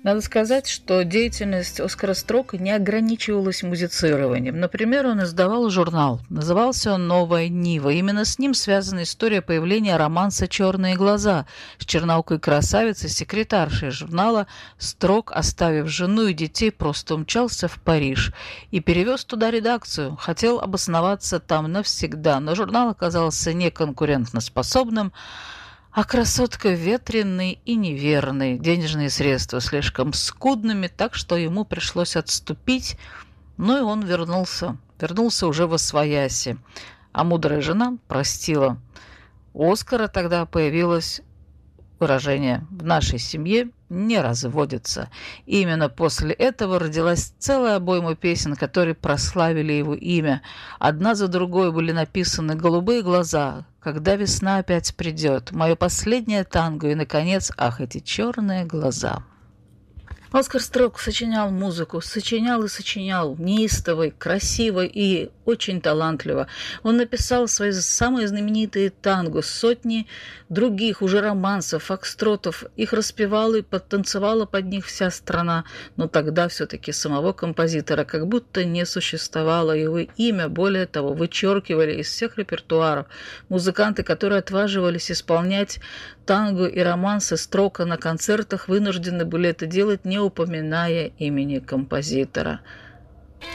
Надо сказать, что деятельность Оскара Строка не ограничивалась музицированием. Например, он издавал журнал. Назывался он «Новая Нива». Именно с ним связана история появления романса «Черные глаза» с черноокой красавицей, секретаршей журнала. Строк, оставив жену и детей, просто умчался в Париж и перевез туда редакцию. Хотел обосноваться там навсегда, но журнал оказался неконкурентоспособным, а красотка ветреной и неверной, денежные средства слишком скудными, так что ему пришлось отступить, но и он вернулся уже восвояси, а мудрая жена простила. У Оскара тогда появилось выражение «в нашей семье не разводятся». И именно после этого родилась целая обойма песен, которые прославили его имя. Одна за другой были написаны «Голубые глаза», «Когда весна опять придет», «Мое последнее танго» и, наконец, «Ах, эти черные глаза». Оскар Строк сочинял музыку, сочинял и сочинял, неистово, красиво и очень талантливо. Он написал свои самые знаменитые танго, сотни других уже романсов, фокстротов. Их распевала и подтанцевала под них вся страна. Но тогда все-таки самого композитора как будто не существовало. Его имя, более того, вычеркивали из всех репертуаров. Музыканты, которые отваживались исполнять танго и романсы Строка на концертах, вынуждены были это делать, не упоминая имени композитора.